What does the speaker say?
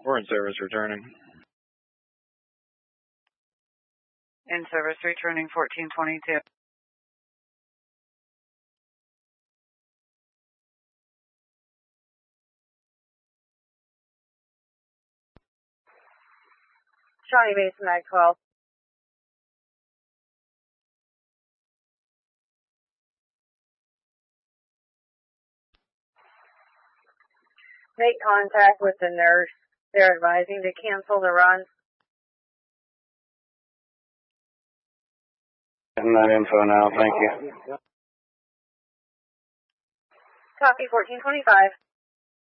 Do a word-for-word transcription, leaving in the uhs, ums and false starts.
We're in service returning. In service returning fourteen twenty-two. Shawnee Base, Mag twelve. Make contact with the nurse. They're advising to cancel the run. Getting that info now, thank you. Copy fourteen twenty-five.